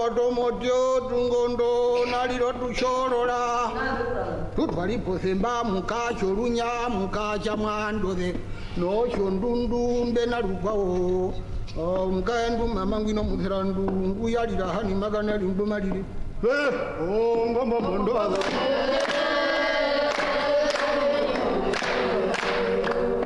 tomotio tungondo naliro tushorora tutwalipo semba mukacho lunya mukacha mwandoze nosho ndundumbe nalukwawo mkaendu mamangwino mutherandu nguyalira hani magana lindu malire ngomba mondo